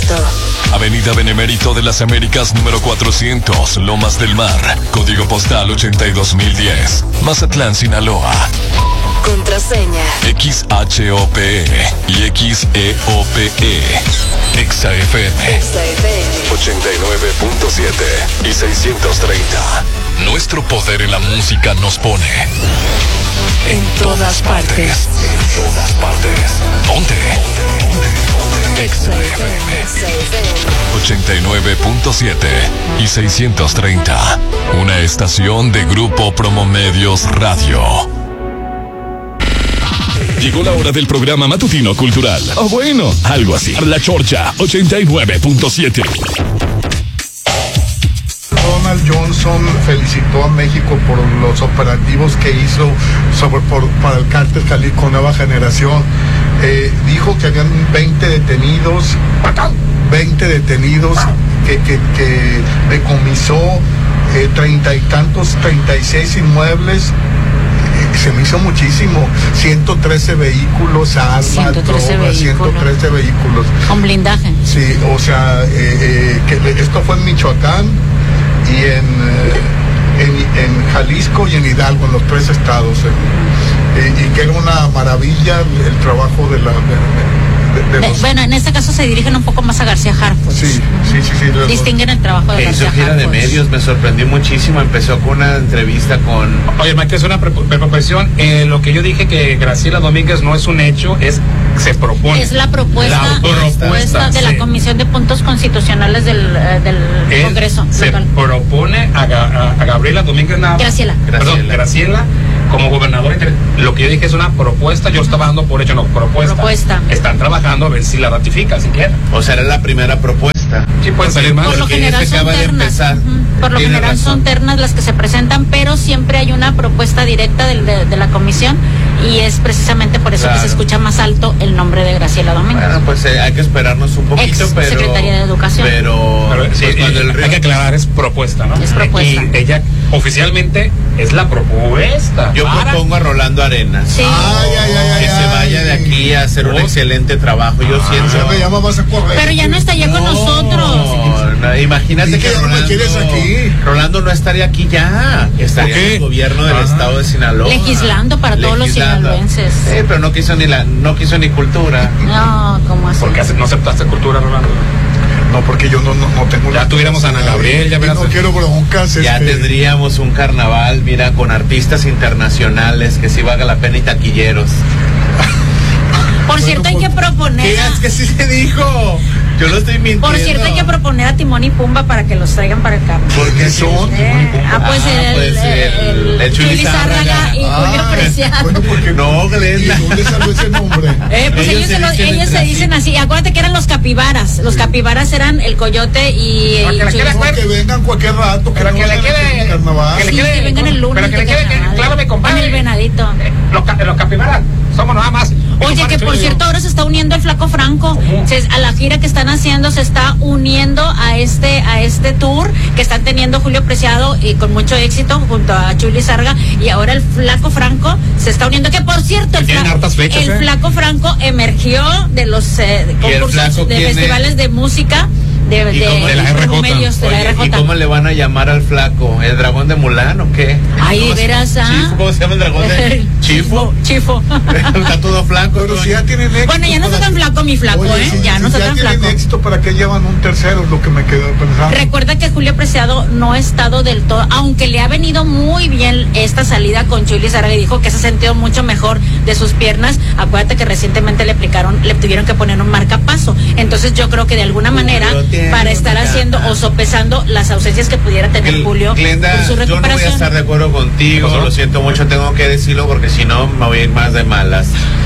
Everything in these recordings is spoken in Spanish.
Benemérito. Avenida Benemérito de las Américas número 400, Lomas del Mar, código postal 82010, Mazatlán, Sinaloa. Contraseña XHOPE y XEOPE. XFM 89.7 y 630. Nuestro poder en la música nos pone en todas partes. En todas partes. Ponte. XFM 89.7 y 630. Una estación de Grupo Promomedios Radio. Llegó la hora del programa matutino cultural. O bueno, algo así. La Chorcha 89.7. Donald Johnson felicitó a México por los operativos que hizo para el cártel Jalisco Nueva Generación. Dijo que habían 20 detenidos que decomisó 36 inmuebles. Se me hizo muchísimo. 113 vehículos, armas, 113 vehículos. Con blindaje. Sí, o sea, esto fue en Michoacán y en Jalisco y en Hidalgo, en los 3 estados. Y que era una maravilla el trabajo de los... Bueno, en este caso se dirigen un poco más a García Harfuch. Sí. Distinguen el trabajo de García Harfuch. Hizo gira de medios, me sorprendió muchísimo. Empezó con una entrevista con... Oye, Mike, es una proposición. Lo que yo dije que Graciela Domínguez no es un hecho, se propone. Es la propuesta de la Comisión de Puntos Constitucionales del Congreso se local. Propone a Gabriela Domínguez nada. Graciela como gobernadora. Lo que yo dije es una propuesta, yo estaba dando por hecho, no, propuesta. Están trabajando a ver si la ratifican siquiera. O sea, era la primera propuesta. Sí, pueden salir más. Por lo general son ternas. Por lo general son ternas las que se presentan, pero siempre hay una propuesta directa de la comisión y es precisamente por eso que se escucha más alto el nombre de Graciela Domínguez. Bueno, pues hay que esperarnos un poquito, pero Secretaría de Educación. Pero sí, hay que aclarar, es propuesta, ¿no? Es propuesta. Y ella oficialmente es la propuesta. Yo propongo a Rolando Arenas. Sí. Que se vaya de aquí a hacer un excelente trabajo. Yo siento. Pero ya no está ya con nosotros. No, imagínate que Rolando no estaría aquí ya. Estaría en el gobierno del estado de Sinaloa. Legislando para todos los sinaloenses. Pero no quiso ni cultura. No, ¿cómo así? ¿Por qué no aceptaste cultura, Rolando? No, porque yo no tengo... Ya tuviéramos a Ana Gabriel, ya no quiero broncas. Ya tendríamos un carnaval, mira, con artistas internacionales que sí valga la pena y taquilleros. Por cierto, hay que proponer... ¿Qué es que sí se dijo? Yo lo estoy mintiendo. Por cierto, hay que proponer a Timón y Pumba para que los traigan para acá. ¿Porque son? El Chuli Zárraga y Julio Preciado. Bueno, porque no, Glenda. ¿Y dónde salió ese nombre? Pues ellos se dicen así. Acuérdate que eran los capibaras. Los capibaras eran el Coyote y que vengan cualquier rato. Pero que le quede carnaval. Que vengan el lunes. Pero que le quede claro, me compadre. El venadito. Los capibaras somos nada más. Oye, que por cierto ahora se está uniendo el Flaco Franco. A la gira que están haciendo se está uniendo a este tour que están teniendo Julio Preciado y con mucho éxito junto a Chuli Zárraga, y ahora el Flaco Franco se está uniendo, que por cierto el Flaco Franco emergió de los concursos de festivales de música de la RJ. ¿Y cómo le van a llamar al Flaco? ¿El dragón de Mulan o qué? Ay, de veras, ¿Cómo se llama el dragón de Chifo? Está todo flaco. Pero si ya tienen éxito. Bueno, ya no está tan flaco mi Flaco, ya no está tan flaco. Tienen éxito, ¿para qué llevan un tercero? Es lo que me quedó pensando. Recuerda que Julio Preciado no ha estado del todo, aunque le ha venido muy bien esta salida con Chuli Zárraga, y dijo que se ha sentido mucho mejor de sus piernas. Acuérdate que recientemente le tuvieron que poner un marcapaso. Entonces yo creo que de alguna manera, para estar haciendo o sopesando las ausencias que pudiera tener Julio, Glenda, por su recuperación. Yo no voy a estar de acuerdo contigo, lo siento mucho, tengo que decirlo porque si no me voy a ir más de malas.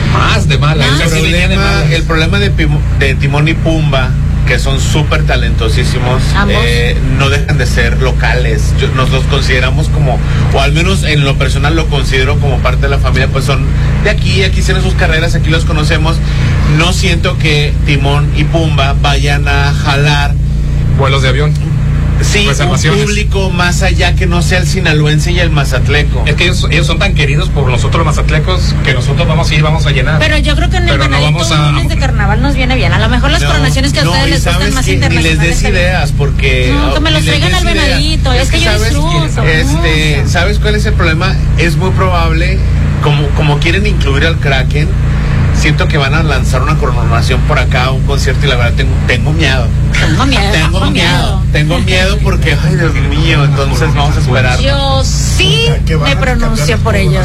El problema de Timón y Pumba, que son súper talentosísimos, no dejan de ser locales. Nos los consideramos como, o al menos en lo personal lo considero como parte de la familia, pues son de aquí hicieron sus carreras, aquí los conocemos. No siento que Timón y Pumba vayan a jalar vuelos de avión. Sí, un público más allá que no sea el sinaloense y el mazatleco. Es que ellos son tan queridos por nosotros los mazatlecos que nosotros vamos a llenar. Pero yo creo que en el Venadito un lunes de carnaval nos viene bien. A lo mejor las coronaciones que a ustedes les gustan más internacionales. Ni les des ideas porque... No, que me los traigan al Venadito. Es que yo disfruto. ¿Sabes cuál es el problema? Es muy probable, como quieren incluir al Kraken, siento que van a lanzar una coronación por acá, un concierto, y la verdad tengo miedo. Tengo miedo porque, ay, Dios mío, entonces vamos a esperar. Yo sí me pronuncio por ellos.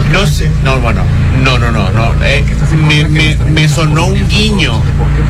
Me sonó un guiño.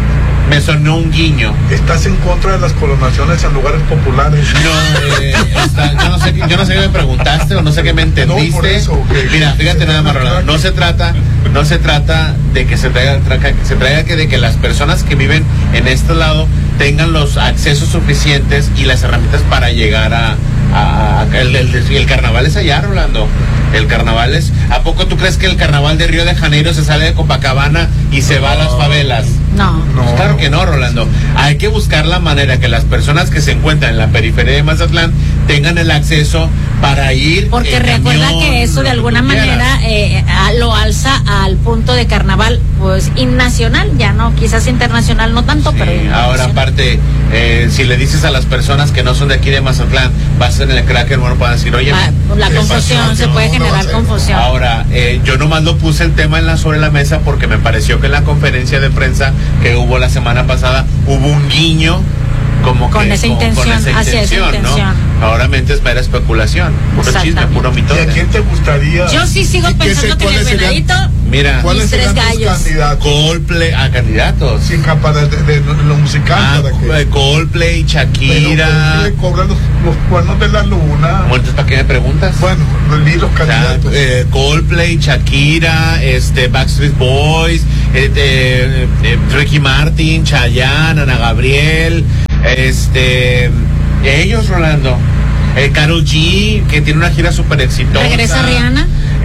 ¿Estás en contra de las coronaciones en lugares populares? No, yo no sé qué me preguntaste o no sé qué me entendiste. No, por eso, okay. Mira, fíjate nada más, Rolando. No se trata de que se traiga de que las personas que viven en este lado tengan los accesos suficientes y las herramientas para llegar el carnaval es allá, Rolando. El carnaval es... ¿A poco tú crees que el carnaval de Río de Janeiro se sale de Copacabana y se va a las favelas? No. Pues claro que no, Rolando. Hay que buscar la manera que las personas que se encuentran en la periferia de Mazatlán tengan el acceso para ir. Porque recuerda que eso de alguna manera lo alza al punto de carnaval, pues nacional, ya no, quizás internacional no tanto, sí, pero... Ahora aparte, si le dices a las personas que no son de aquí de Mazatlán, vas en el Kraken, bueno, pueden decir, oye... la confusión, se puede generar confusión. Ahora, yo nomás lo puse el tema sobre la mesa porque me pareció que en la conferencia de prensa que hubo la semana pasada hubo un guiño con esa intención, ¿no? Ahora mente es mera especulación, puro chisme, puro mito. ¿Y a quién te gustaría? Yo sí sigo pensando que en el Venadito, mira, ¿cuáles serían tus candidatos? Coldplay, candidatos. Sí, para de lo musical. Coldplay, Shakira. Pero cobran los cuernos de la luna. Entonces, ¿para qué me preguntas? Bueno, vi los candidatos. Coldplay, Shakira, Backstreet Boys, Ricky Martin, Chayanne, Ana Gabriel, ellos, Rolando. Karol G, que tiene una gira súper exitosa. ¿Regresa Rihanna?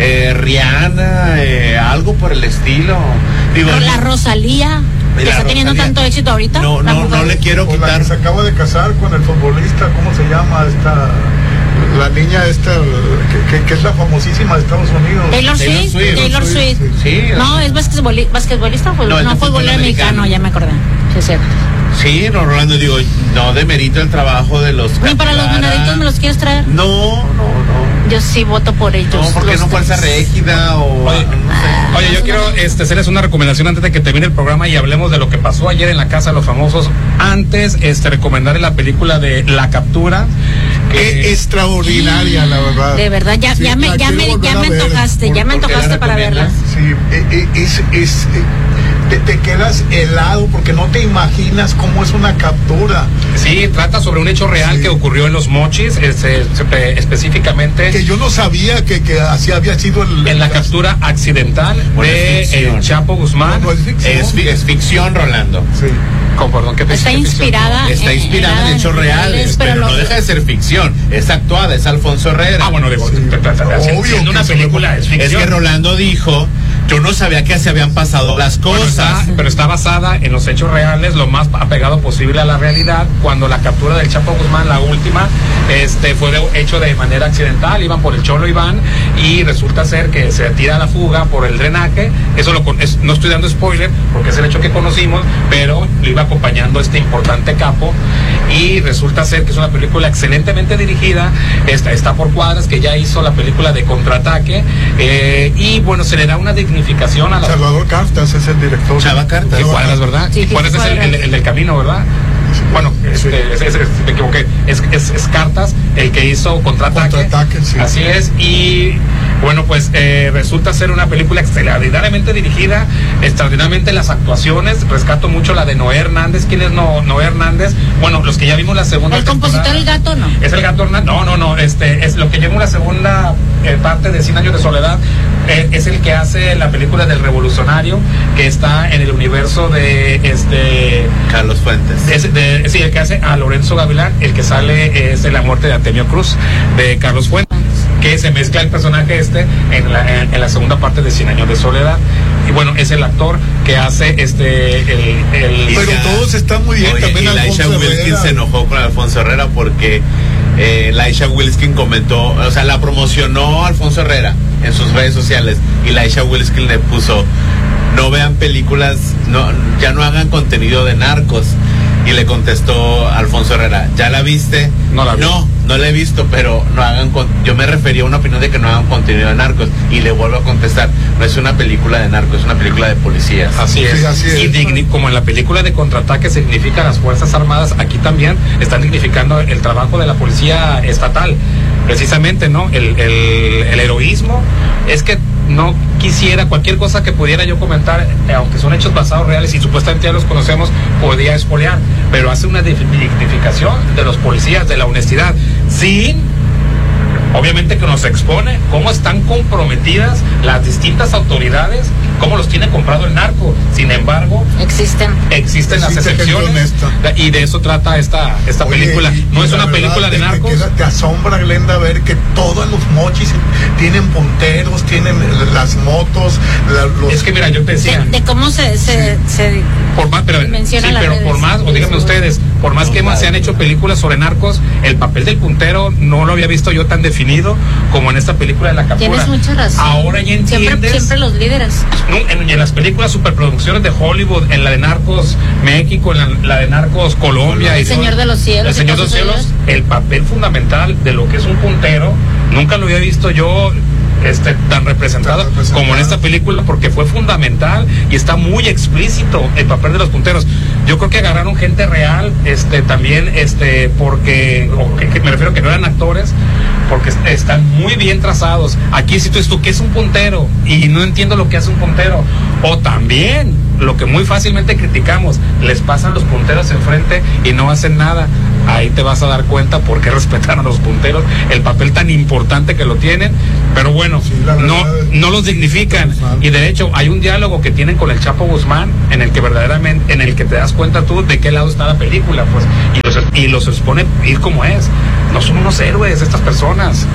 Rihanna, algo por el estilo. Digo, la Rosalía, que está teniendo tanto éxito ahorita. No le quiero quitar. La que se acaba de casar con el futbolista, ¿cómo se llama esta? La niña esta que es la famosísima de Estados Unidos. Taylor Swift. Sí. No, es basquetbolista. No, futbolero americano, ya me acordé. Sí, es cierto. Sí, no, Rolando, digo, no demerito el trabajo de los... Ni para los Venaditos me los quieres traer. No. Yo sí voto por ellos. No, porque no fuerza régida o... Oye, yo quiero hacerles una recomendación antes de que termine el programa y hablemos de lo que pasó ayer en la Casa de los Famosos. Antes, recomendarles la película de La Captura. Que extraordinaria, la verdad. De verdad, ya me antojaste para verla. Sí, te quedas helado porque no te imaginas cómo es una captura. Sí, trata sobre un hecho real que ocurrió en Los Mochis, específicamente. Que yo no sabía que así había sido en la captura accidental de Chapo Guzmán. No, es ficción, Rolando. Sí. Está inspirada en hechos reales, pero no deja de ser ficción. Es actuada, es Alfonso Herrera. Bueno, digo, obvio, una película es ficción. Es que Rolando dijo, yo no sabía que se habían pasado las cosas. Pero está basada en los hechos reales, lo más apegado posible a la realidad. Cuando la captura del Chapo Guzmán, la última, fue hecho de manera accidental, iban por el Cholo Iván y resulta ser que se tira a la fuga por el drenaje. Eso no estoy dando spoiler porque es el hecho que conocimos, pero lo iba acompañando este importante capo y resulta ser que es una película excelentemente dirigida. Está por Cuadras, que ya hizo la película de Contraataque, y bueno, se le da una dignificación a la... Salvador Cartas es el director. Chava Cartas. Y Cuadras, ¿verdad? Sí, Cuadras es el del Camino, ¿verdad? Bueno, me equivoqué. Es Cartas el que hizo Contraataque. Sí. Así es. Y bueno, pues resulta ser una película extraordinariamente dirigida, extraordinariamente las actuaciones. Rescato mucho la de Noé Hernández. ¿Quién es Noé Hernández? Bueno, los que ya vimos la segunda. ¿El compositor El Gato no? ¿Es El Gato Hernández? No. Es lo que llevamos la segunda parte de 100 años de soledad. Es el que hace la película del Revolucionario, que está en el universo de Carlos Fuentes. Sí, el que hace a Lorenzo Gavilán. El que sale es de La muerte de Antonio Cruz, de Carlos Fuentes, que se mezcla el personaje en la segunda parte de 100 años de soledad. y bueno, es el actor que hace Pero todos están muy bien. Oye, también y Laisha Wilkins se enojó con Alfonso Herrera porque Laisha Wilkins comentó, o sea, la promocionó Alfonso Herrera en sus redes sociales y Laisha Wilkins le puso: no vean películas, ya no hagan contenido de narcos. Y le contestó Alfonso Herrera: ¿ya la viste? No la vi. No la he visto, pero no hagan yo me refería a una opinión de que no hagan contenido de narcos. Y le vuelvo a contestar: no es una película de narcos, es una película de policías. Así es. Sí, así es. Y como en la película de Contraataque significa las Fuerzas Armadas, aquí también están dignificando el trabajo de la policía estatal. Precisamente, ¿no? El heroísmo. Es que no quisiera, cualquier cosa que pudiera yo comentar, aunque son hechos basados reales y supuestamente ya los conocemos, podía espolear, pero hace una dignificación de los policías, de la honestidad, sin, obviamente, que nos expone cómo están comprometidas las distintas autoridades, cómo los tiene comprado el narco. Sin embargo, existen las excepciones, y de eso trata esta película. No es una película de narcos. Te asombra, Glenda, ver que todos los mochis tienen punteros, tienen las motos, Es que mira, yo te decía de cómo se por más, menciona las pero redes. por más, o díganme ustedes, por más que se han hecho películas sobre narcos, el papel del puntero no lo había visto yo tan definido como en esta película de La Captura. Tienes mucha razón. Ahora ya entiendes. Siempre los líderes. En las películas superproducciones de Hollywood, en la de Narcos México, en la de Narcos Colombia, El Señor de los Cielos. El Señor de los Cielos, el papel fundamental de lo que es un puntero, nunca lo había visto yo tan representado como en esta película, porque fue fundamental y está muy explícito el papel de los punteros. Yo creo que agarraron gente real, también, porque, que me refiero que no eran actores, porque están muy bien trazados. Aquí si tú dices, ¿qué es un puntero? Y no entiendo lo que hace un puntero. O también, lo que muy fácilmente criticamos, les pasan los punteros enfrente y no hacen nada. Ahí te vas a dar cuenta por qué respetaron a los punteros, el papel tan importante que lo tienen. Pero bueno, sí, no los dignifican. Y de hecho, hay un diálogo que tienen con el Chapo Guzmán, en el que verdaderamente, en el que te das cuenta tú de qué lado está la película, pues, y los expone ir como es. No son unos héroes estas personas.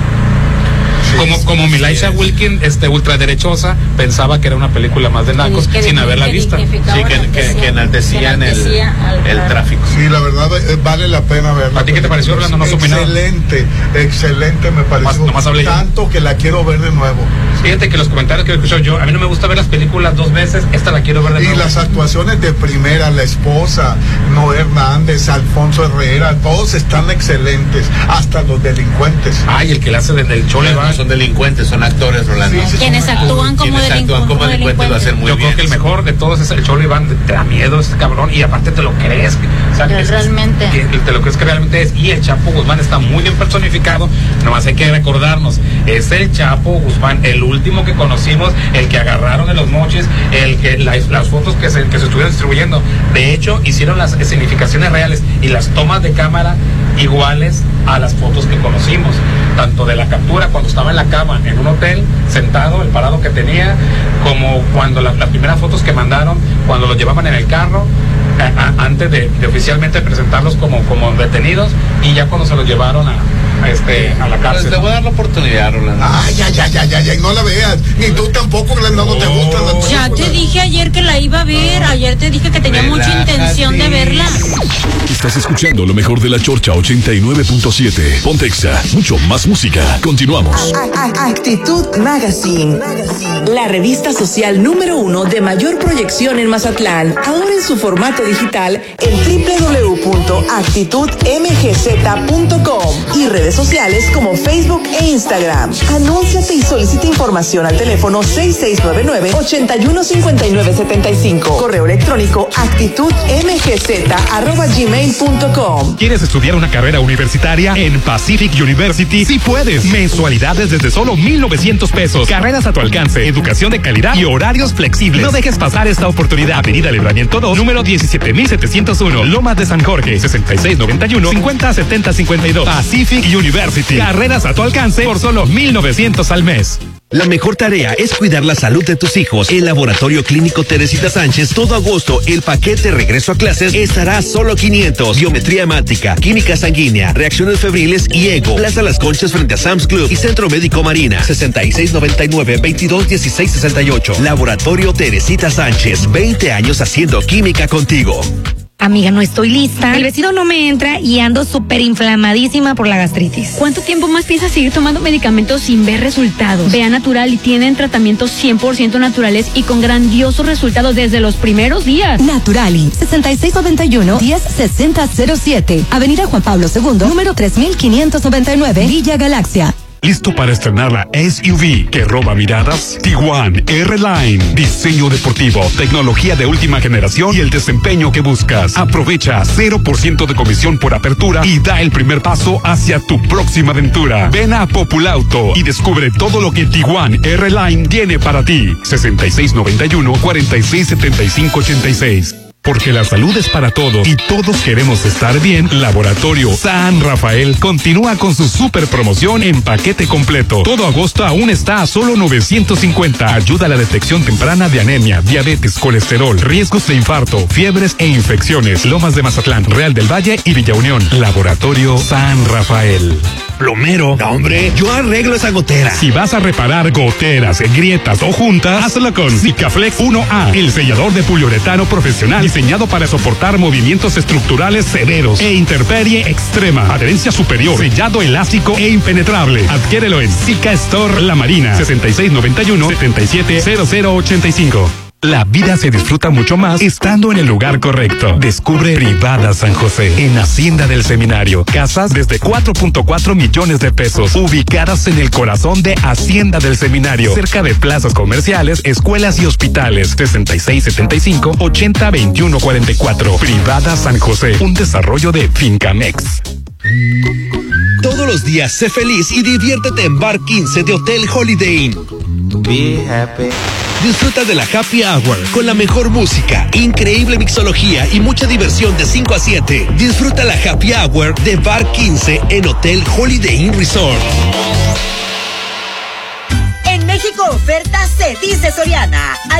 Como Laisha Wilkins, ultraderechosa, pensaba que era una película más de narcos sin haberla visto. Sí, que enaltecían el tráfico. Sí, la verdad vale la pena verla. ¿A ti qué te pareció, Orlando? No supe nada. Excelente me pareció. Nomás hablé tanto que la quiero ver de nuevo. Fíjate que los comentarios que he escuchado yo, a mí no me gusta ver las películas dos veces, esta la quiero ver de nuevo. Y las actuaciones de primera, la esposa, Noé Hernández, Alfonso Herrera, todos están excelentes, hasta los delincuentes. Ay, el que le hace del Chole no son delincuentes, son actores, Rolando. Sí, quienes actúan como delincuentes lo hacen muy yo bien. Creo que el mejor de todos es el Chole Iván. Te da miedo ese cabrón y aparte te lo crees. O sea, realmente. Te lo crees que realmente es. Y el Chapo Guzmán está muy bien personificado. Nomás hay que recordarnos, es el Chapo Guzmán, el último que conocimos, el que agarraron de los mochis, el que las fotos que se estuvieron distribuyendo. De hecho, hicieron las escenificaciones reales y las tomas de cámara iguales a las fotos que conocimos, tanto de la captura cuando estaba en la cama en un hotel sentado, el parado que tenía, como cuando las primeras fotos que mandaron cuando los llevaban en el carro, antes de oficialmente presentarlos como detenidos, y ya cuando se los llevaron a la cárcel. Pues te voy a dar la oportunidad, Rolando. Ay, ya, no la veas. Ni tú tampoco, Glenda, no te gustan las Ya películas. te dije ayer que la iba a ver, ayer te dije que tenía mucha intención de verla. Estás escuchando lo mejor de la Chorcha 89.7. Pontexa, mucho más música. Continuamos. Actitud Magazine, la revista social número 1 de mayor proyección en Mazatlán, ahora en su formato digital en www.actitudmgz.com y redes sociales como Facebook e Instagram. Anúnciate y solicita información al teléfono 6699-815975. Correo electrónico actitudmgz@gmail.com. ¿Quieres estudiar una carrera universitaria en Pacific University? Sí puedes. Mensualidades desde solo 1,900 pesos. Carreras a tu alcance, educación de calidad y horarios flexibles. No dejes pasar esta oportunidad. Avenida Libramiento 2, número 17701, Lomas de San Jorge, 6691-507052. Pacific University. Carreras a tu alcance por solo 1,900 al mes. La mejor tarea es cuidar la salud de tus hijos. El Laboratorio Clínico Teresita Sánchez, todo agosto, el paquete regreso a clases estará a solo 500. Biometría hemática, química sanguínea, reacciones febriles y ego. Plaza Las Conchas frente a Sam's Club y Centro Médico Marina. 6699-221668. Laboratorio Teresita Sánchez, 20 años haciendo química contigo. Amiga, no estoy lista. El vestido no me entra y ando súper inflamadísima por la gastritis. ¿Cuánto tiempo más piensas seguir tomando medicamentos sin ver resultados? Ve a Natural y tienen tratamientos 100% naturales y con grandiosos resultados desde los primeros días. Naturali, 6691-106007. Avenida Juan Pablo II, número 3599, Villa Galaxia. ¿Listo para estrenar la SUV que roba miradas? Tiguan R-Line. Diseño deportivo, tecnología de última generación y el desempeño que buscas. Aprovecha 0% de comisión por apertura y da el primer paso hacia tu próxima aventura. Ven a Populauto y descubre todo lo que Tiguan R-Line tiene para ti. 6691-467586. Porque la salud es para todos y todos queremos estar bien, Laboratorio San Rafael continúa con su super promoción en paquete completo. Todo agosto aún está a solo 950. Ayuda a la detección temprana de anemia, diabetes, colesterol, riesgos de infarto, fiebres e infecciones. Lomas de Mazatlán, Real del Valle y Villa Unión. Laboratorio San Rafael. Plomero. No, hombre, yo arreglo esa gotera. Si vas a reparar goteras, grietas o juntas, hazlo con Sikaflex 1A, el sellador de poliuretano profesional diseñado para soportar movimientos estructurales severos e intemperie extrema. Adherencia superior, sellado elástico e impenetrable. Adquiérelo en Sica Store La Marina, 6691-770085. La vida se disfruta mucho más estando en el lugar correcto. Descubre Privada San José, en Hacienda del Seminario. Casas desde 4.4 millones de pesos, ubicadas en el corazón de Hacienda del Seminario, cerca de plazas comerciales, escuelas y hospitales. 6675-802144. Privada San José, un desarrollo de Fincamex. Todos los días sé feliz y diviértete en Bar 15 de Hotel Holiday Inn. Be happy. Disfruta de la Happy Hour con la mejor música, increíble mixología y mucha diversión de 5 a 7. Disfruta la Happy Hour de Bar 15 en Hotel Holiday Inn Resort. En México oferta se dice Soriana.